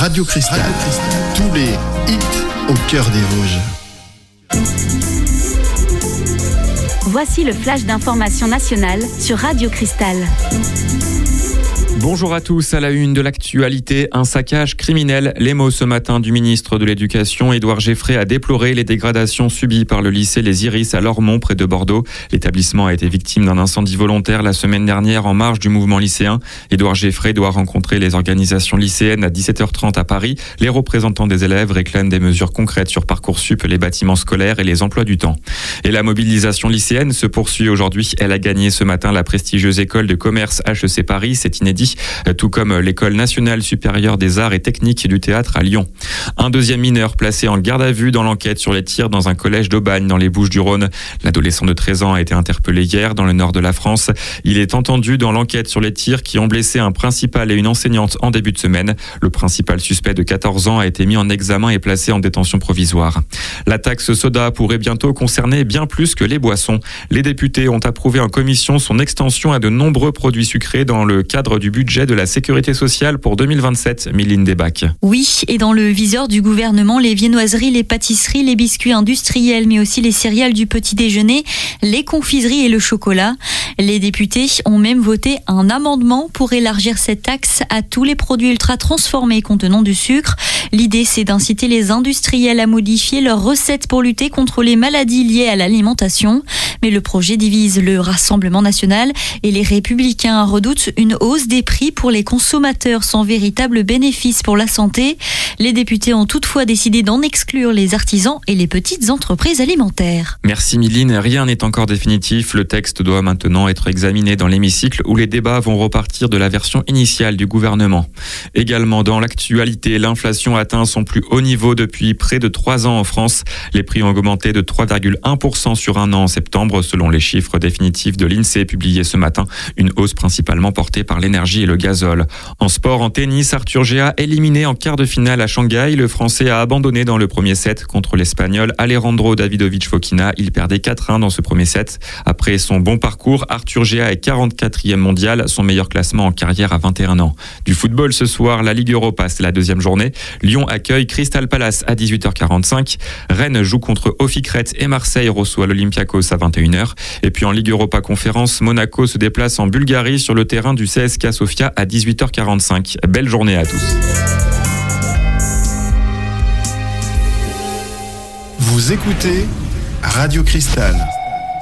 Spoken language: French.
Radio Cristal. Tous les hits au cœur des Vosges. Voici le flash d'information nationale sur Radio Cristal. Bonjour à tous, à la une de l'actualité, un saccage criminel. Les mots ce matin du ministre de l'Éducation, Édouard Geffray, a déploré les dégradations subies par le lycée Les Iris à Lormont, près de Bordeaux. L'établissement a été victime d'un incendie volontaire la semaine dernière en marge du mouvement lycéen. Édouard Geffray doit rencontrer les organisations lycéennes à 17h30 à Paris. Les représentants des élèves réclament des mesures concrètes sur Parcoursup, les bâtiments scolaires et les emplois du temps. Et la mobilisation lycéenne se poursuit aujourd'hui. Elle a gagné ce matin la prestigieuse école de commerce HEC Paris, c'est inédit, tout comme l'école nationale supérieure des arts et techniques du théâtre à Lyon. Un deuxième mineur placé en garde à vue dans l'enquête sur les tirs dans un collège d'Aubagne dans les Bouches-du-Rhône. L'adolescent de 13 ans a été interpellé hier dans le nord de la France. Il est entendu dans l'enquête sur les tirs qui ont blessé un principal et une enseignante en début de semaine. Le principal suspect de 14 ans a été mis en examen et placé en détention provisoire. La taxe soda pourrait bientôt concerner bien plus que les boissons. Les députés ont approuvé en commission son extension à de nombreux produits sucrés dans le cadre du budget de la sécurité sociale pour 2027, Mylène Debac. Oui, et dans le viseur du gouvernement, les viennoiseries, les pâtisseries, les biscuits industriels, mais aussi les céréales du petit déjeuner, les confiseries et le chocolat. Les députés ont même voté un amendement pour élargir cette taxe à tous les produits ultra transformés contenant du sucre. L'idée, c'est d'inciter les industriels à modifier leurs recettes pour lutter contre les maladies liées à l'alimentation. Mais le projet divise le Rassemblement national et les Républicains redoutent une hausse des prix pour les consommateurs sans véritable bénéfice pour la santé. Les députés ont toutefois décidé d'en exclure les artisans et les petites entreprises alimentaires. Merci Mylène, rien n'est encore définitif. Le texte doit maintenant être examiné dans l'hémicycle où les débats vont repartir de la version initiale du gouvernement. Également dans l'actualité, l'inflation atteint son plus haut niveau depuis près de 3 ans en France. Les prix ont augmenté de 3,1% sur un an en septembre selon les chiffres définitifs de l'INSEE publiés ce matin. Une hausse principalement portée par l'énergie et le gazole. En sport, en tennis, Arthur Gea éliminé en quart de finale à Shanghai. Le Français a abandonné dans le premier set contre l'Espagnol Alejandro Davidovich Fokina. Il perdait 4-1 dans ce premier set. Après son bon parcours, Arthur Gea est 44e mondial, son meilleur classement en carrière à 21 ans. Du football ce soir, la Ligue Europa, c'est la deuxième journée. Lyon accueille Crystal Palace à 18h45. Rennes joue contre Ofikret et Marseille reçoit l'Olympiakos à 21h. Et puis en Ligue Europa Conférence, Monaco se déplace en Bulgarie sur le terrain du CSKA Sofia à 18h45. Belle journée à tous. Vous écoutez Radio Cristal.